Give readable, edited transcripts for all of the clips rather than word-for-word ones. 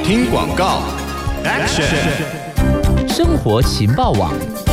听广告 ，Action！ 生活情报网。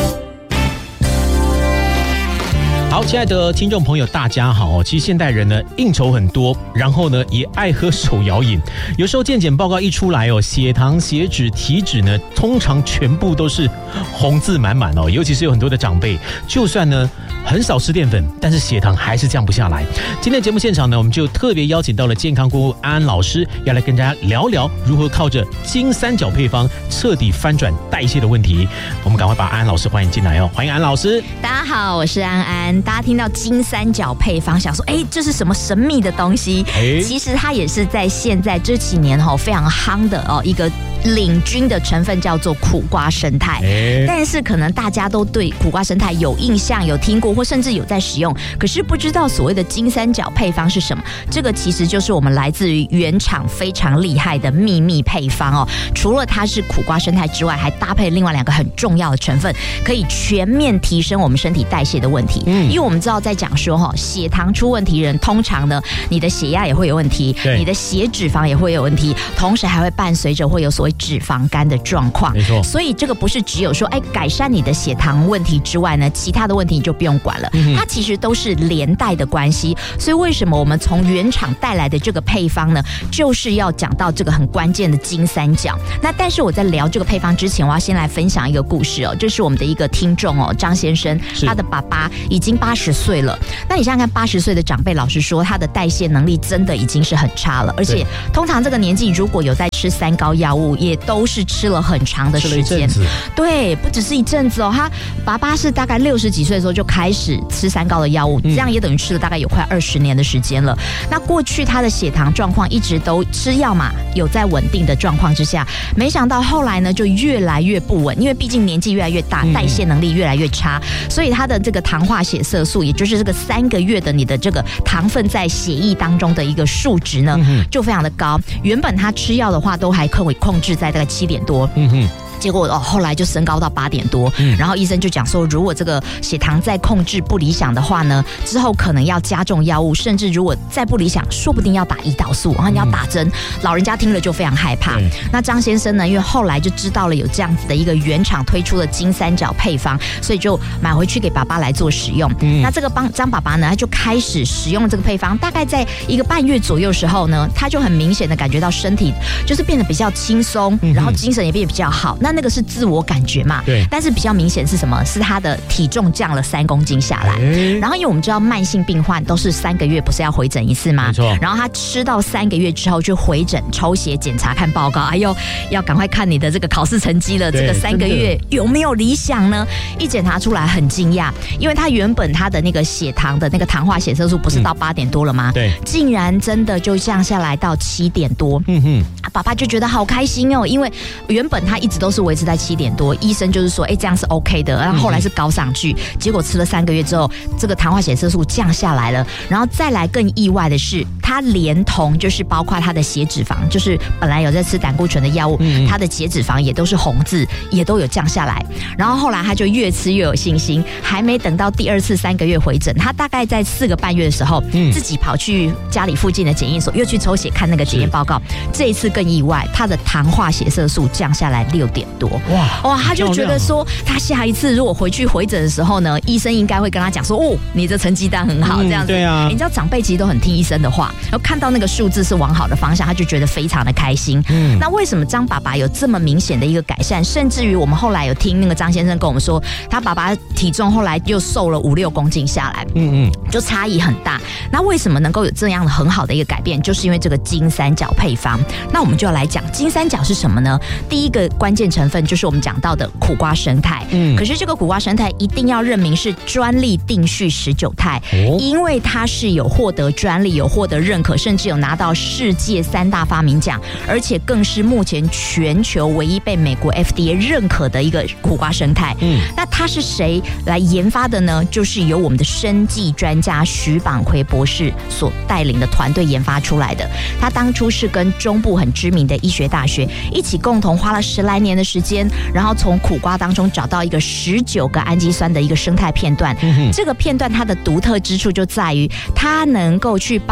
好，亲爱的听众朋友，大家好。其实现代人呢，应酬很多，然后呢，也爱喝手摇饮。有时候健检报告一出来哦，血糖、血脂、体脂呢，通常全部都是红字满满哦。尤其是有很多的长辈，就算呢很少吃淀粉，但是血糖还是降不下来。今天节目现场呢，我们就特别邀请到了健康顾问安安老师，要来跟大家聊聊如何靠着金三角配方彻底翻转代谢的问题。我们赶快把安安老师欢迎进来哦，欢迎安老师。 大家好，我是安安。大家听到金三角配方，想说，这是什么神秘的东西？其实它也是在现在这几年非常夯的一个领军的成分，叫做苦瓜胜肽。但是可能大家都对苦瓜胜肽有印象、有听过，或甚至有在使用，可是不知道所谓的金三角配方是什么。这个其实就是我们来自于原厂非常厉害的秘密配方哦。除了它是苦瓜胜肽之外，还搭配另外2个很重要的成分，可以全面提升我们身体代谢的问题。因为我们知道在讲说血糖出问题人，通常呢你的血压也会有问题，你的血脂肪也会有问题，同时还会伴随着会有所谓脂肪肝的状况。 没错， 所以这个不是只有说改善你的血糖问题之外呢，其他的问题你就不用管了。它其实都是连带的关系。所以为什么我们从原厂带来的这个配方呢，就是要讲到这个很关键的金三角。那但是我在聊这个配方之前，我要先来分享一个故事哦。这是我们的一个听众张先生，他的爸爸已经80岁了。那你想想看，80岁的长辈，老实说，他的代谢能力真的已经是很差了，而且通常这个年纪如果有在吃3高药物，也都是吃了很长的时间。对，不只是一阵子哦。他爸爸是大概60几岁的时候就开始吃3高的药物，这样也等于吃了大概有快20年的时间了。那过去他的血糖状况一直都吃药嘛，有在稳定的状况之下，没想到后来呢就越来越不稳，因为毕竟年纪越来越大，代谢能力越来越差，所以他的这个糖化血色素，也就是这个3个月的你的这个糖分在血液当中的一个数值呢，就非常的高。原本他吃药的话都还可以控制在大概7点多。结果后来就升高到8点多，然后医生就讲说，如果这个血糖再控制不理想的话呢，之后可能要加重药物，甚至如果再不理想，说不定要打胰岛素，然后你要打针。老人家听了就非常害怕。那张先生呢，因为后来就知道了有这样子的一个原厂推出的金三角配方，所以就买回去给爸爸来做使用。那这个张爸爸呢，他就开始使用这个配方，大概在1个半月左右的时候呢，他就很明显的感觉到身体就是变得比较轻松，然后精神也变得比较好。那个是自我感觉嘛，对。但是比较明显是什么？是他的体重降了3公斤下来。然后因为我们知道慢性病患都是3个月不是要回诊一次吗？没错。然后他吃到3个月之后就回诊抽血检查看报告，要赶快看你的这个考试成绩了，这个3个月有没有理想呢？一检查出来很惊讶，因为他原本他的那个血糖的那个糖化血色素不是到8点多了吗？对，竟然真的就降下来到7点多。爸爸就觉得好开心哦，因为原本他一直都是维持在7点多，医生就是说这样是 OK 的，然后后来是高上去，结果吃了3个月之后，这个糖化血色素降下来了。然后再来更意外的是，他连同就是包括他的血脂肪，就是本来有在吃胆固醇的药物，他的血脂肪也都是红字，也都有降下来。然后后来他就越吃越有信心，还没等到第2次3个月回诊，他大概在4个半月的时候，自己跑去家里附近的检验所又去抽血看那个检验报告。这一次更意外，他的糖化血色素降下来6点多。哇，他就觉得说，他下一次如果回去回诊的时候呢，医生应该会跟他讲说，你的成绩单很好，这样子。对啊，你知道长辈其实都很听医生的话，然后看到那个数字是往好的方向，他就觉得非常的开心。那为什么张爸爸有这么明显的一个改善？甚至于我们后来有听那个张先生跟我们说，他爸爸体重后来又瘦了5-6公斤下来，就差异很大。那为什么能够有这样很好的一个改变？就是因为这个金三角配方。那我们就要来讲金三角是什么呢？第一个关键成分就是我们讲到的苦瓜胜肽。可是这个苦瓜胜肽一定要认明是专利定序19肽，因为它是有获得专利、有获得认可，甚至有拿到世界3大发明奖，而且更是目前全球唯一被美国 FDA 认可的一个苦瓜胜肽。那它是谁来研发的呢？就是由我们的生技专家徐榜奎博士所带领的团队研发出来的。他当初是跟中部很知名的医学大学一起共同花了10来年的时间，然后从苦瓜当中找到一个19个氨基酸的一个生态片段。这个片段它的独特之处就在于它能够去帮我们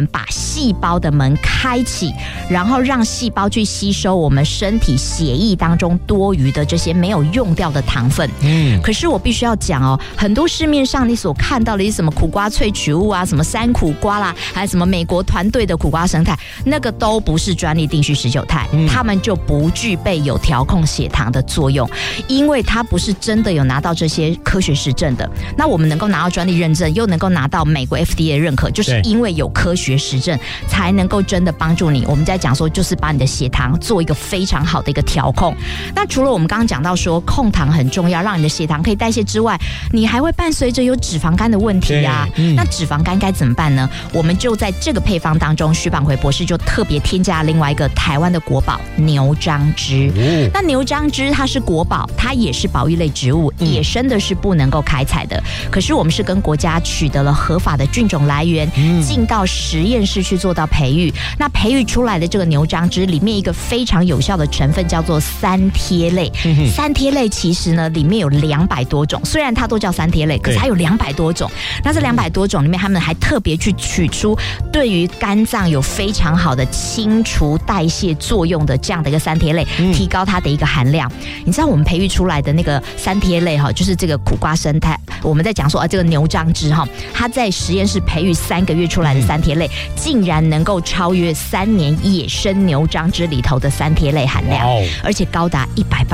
门，把细胞的门开启，然后让细胞去吸收我们身体血液当中多余的这些没有用掉的糖分。可是我必须要讲哦，很多市面上你所看到的一些什么苦瓜萃取物啊，什么山苦瓜啦，还有什么美国团队的苦瓜生态，那个都不是专利定序19肽，它们就不具备有调控血糖的作用，因为它不是真的有拿到这些科学实证的。那我们能够拿到专利认证，又能够拿到美国 FDA 的认可，就是因为有科学实证，才能够真的帮助你。我们在讲说，就是把你的血糖做一个非常好的一个调控。那除了我们刚刚讲到说控糖很重要，让你的血糖可以代谢之外，你还会伴随着有脂肪肝的问题啊。那脂肪肝该怎么办呢？我们就在这个配方当中，徐榜奎博士就特别添加另外一个台湾的国宝牛樟芝。那牛樟芝它是国宝，它也是保育类植物，野生的是不能够开采的。可是我们是跟国家取得了合法的菌种来源，进到实验室去做到培育。那培育出来的这个牛樟芝里面一个非常有效的成分叫做三萜类。三萜类其实呢里面有200多种，虽然它都叫三萜类，可是它有200多种。那这200多种里面，他们还特别去取出对于肝脏有非常好的清除代谢作用的这样的一个三萜类，提高它的一个含量。你知道我们培育出来的那个三萜类哈，就是这个苦瓜生态，我们在讲说这个牛樟芝哈，它在实验室培育3个月出来的三萜类，竟然能够超越3年野生牛樟芝里头的三萜类含量，而且高达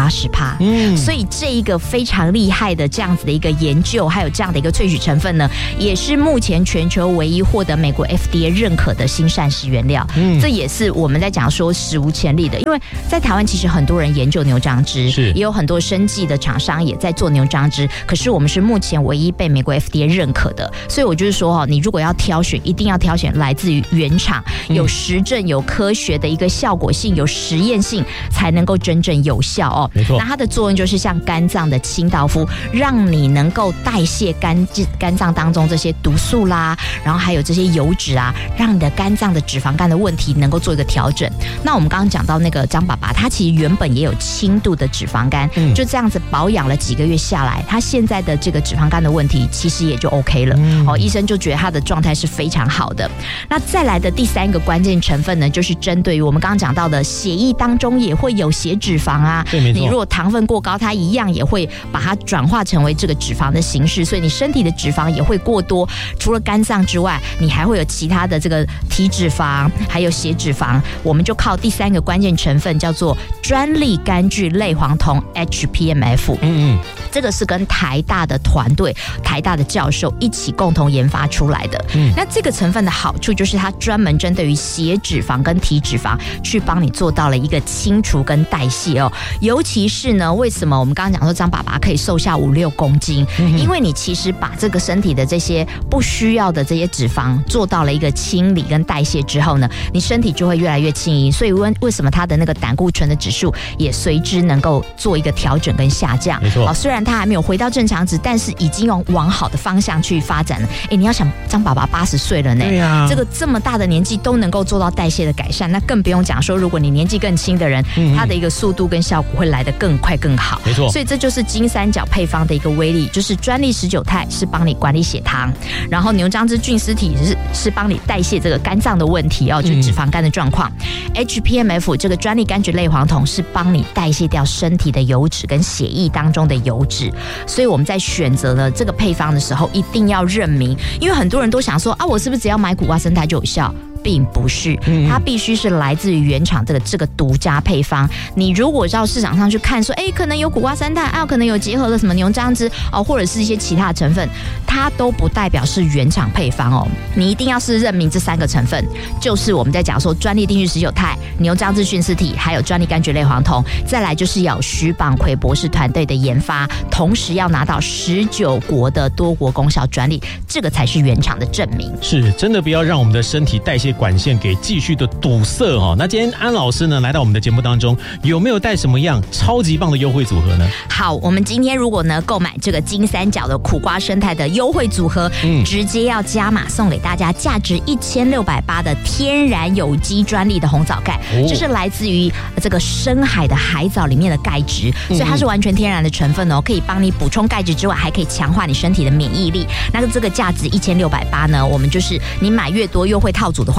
180%。所以这一个非常厉害的这样子的一个研究，还有这样的一个萃取成分呢，也是目前全球唯一获得美国 FDA 认可的新膳食原料。这也是我们在讲说史无前例的，因为在台湾其实很多人研究牛樟芝，也有很多生技的厂商也在做牛樟芝，可是我们是目前唯一被美国 FDA 认可的。所以我就是说你如果要挑选，一定要挑选来自于原厂，有实证、有科学的一个效果性、有实验性，才能够真正有效哦。没错，那它的作用就是像肝脏的清道夫，让你能够代谢肝脏当中这些毒素啦，然后还有这些油脂啊，让你的肝脏的脂肪肝的问题能够做一个调整。那我们刚刚讲到那个张爸爸，他其实原本也有轻度的脂肪肝，就这样子保养了几个月下来，他现在的这个脂肪肝的问题其实也就 OK 了。医生就觉得他的状态是非常好的。那再来的第3个关键成分呢，就是针对于我们刚刚讲到的血液当中也会有血脂肪啊，你如果糖分过高，它一样也会把它转化成为这个脂肪的形式，所以你身体的脂肪也会过多。除了肝脏之外，你还会有其他的这个体脂肪，还有血脂肪。我们就靠第3个关键成分叫做专利柑橘类黄酮 HPMF。这个是跟台大的团队、台大的教授一起共同研发出来的。那这个成分的好处就是它专门针对于血脂肪跟体脂肪去帮你做到了一个清除跟代谢哦。尤其是呢，为什么我们刚刚讲说张爸爸可以瘦下5-6公斤？因为你其实把这个身体的这些不需要的这些脂肪做到了一个清理跟代谢之后呢，你身体就会越来越轻盈。所以为什么它的那个胆固醇的指数也随之能够做一个调整跟下降？没错，虽然它还没有回到正常值，但是已经往好的方向去发展了。你要想张爸爸80岁了呢，对啊，这么大的年纪都能够做到代谢的改善，那更不用讲说如果你年纪更轻的人，它的一个速度跟效果会来得更快更好。没错，所以这就是金三角配方的一个威力，就是专利19肽是帮你管理血糖，然后牛樟芝菌丝体是帮你代谢这个肝脏的问题哦，就是脂肪肝的状况。HPMF 这个专利柑橘类黄酮是帮你代谢掉身体的油脂跟血液当中的油脂。所以我们在选择了这个配方的时候，一定要认明，因为很多人都想说我是不是只要买苦瓜生态就有效？并不是，它必须是来自于原厂这个独家配方。你如果到市场上去看说，可能有苦瓜生态可能有结合了什么牛樟芝或者是一些其他的成分，它都不代表是原厂配方哦。你一定要是认明这3个成分，就是我们在讲说专利定序19肽、牛樟芝菌丝体，还有专利柑橘类黄酮。再来就是要有徐榜奎博士团队的研发，同时要拿到19国的多国功效专利，这个才是原厂的证明。是真的不要让我们的身体代谢管线给继续的堵塞哦。那今天安老师呢来到我们的节目当中，有没有带什么样超级棒的优惠组合呢？好，我们今天如果呢购买这个金三角的苦瓜生态的优惠组合，直接要加码送给大家价值1680的天然有机专利的红枣钙，这是来自于这个深海的海藻里面的钙质，所以它是完全天然的成分哦，可以帮你补充钙质之外，还可以强化你身体的免疫力。那这个价值1680呢，我们就是你买越多优惠套组的话，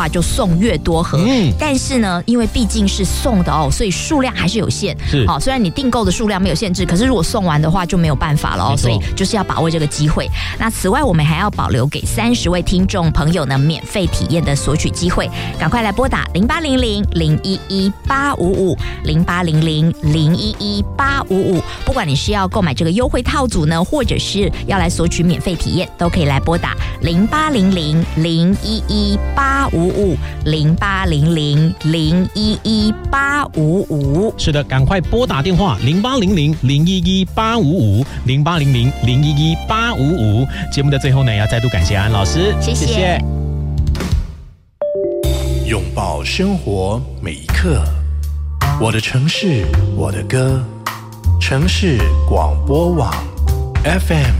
话，就送越多盒。但是呢，因为毕竟是送的哦，所以数量还是有限。好，虽然你订购的数量没有限制，可是如果送完的话就没有办法了哦。所以就是要把握这个机会。那此外，我们还要保留给30位听众朋友呢免费体验的索取机会，赶快来拨打0800-011-855，0800-011-855。不管你是要购买这个优惠套组呢，或者是要来索取免费体验，都可以来拨打0800-011-855，0800-011-855。 是的，赶快拨打电话0800-011-855，0800-011-855。节目的最后呢，要再度感谢安老师， 谢谢。 拥抱生活每一刻，我的城市，我的歌，城市广播网 FM